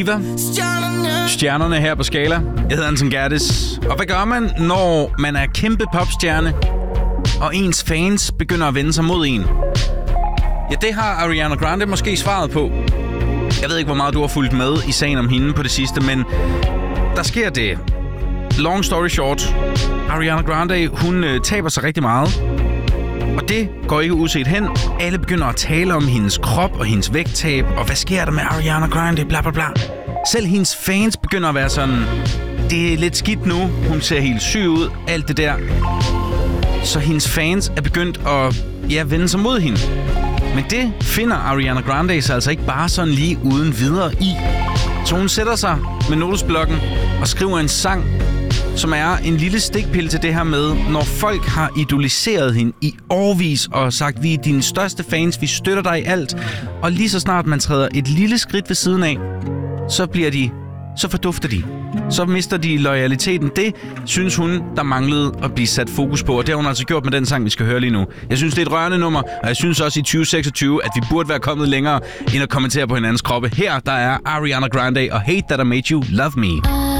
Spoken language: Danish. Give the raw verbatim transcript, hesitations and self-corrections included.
Stjernerne her på Skala. Jeg hedder Anton Gertis. Og hvad gør man, når man er kæmpe popstjerne, og ens fans begynder at vende sig mod en? Ja, det har Ariana Grande måske svaret på. Jeg ved ikke, hvor meget du har fulgt med i sagen om hende på det sidste, men der sker det. Long story short. Ariana Grande, hun øh, taber sig rigtig meget. Og det går ikke uset hen. Alle begynder at tale om hendes krop og hendes vægttab, og hvad sker der med Ariana Grande, bla bla bla. Selv hendes fans begynder at være sådan, det er lidt skidt nu, hun ser helt syg ud, alt det der. Så hendes fans er begyndt at ja, vende sig mod hende. Men det finder Ariana Grande sig altså ikke bare sådan lige uden videre i. Så hun sætter sig med notesblokken og skriver en sang, som er en lille stikpille til det her med, når folk har idoliseret hende i årevis og sagt, vi er dine største fans, vi støtter dig i alt. Og lige så snart man træder et lille skridt ved siden af, så bliver de, så fordufter de. Så mister de loyaliteten. Det synes hun, der manglede at blive sat fokus på. Og det har hun altså gjort med den sang, vi skal høre lige nu. Jeg synes, det er et rørende nummer, og jeg synes også i tyve seksogtyve, at vi burde være kommet længere, end at kommentere på hinandens kroppe. Her, der er Ariana Grande og Hate That I Made You Love Me.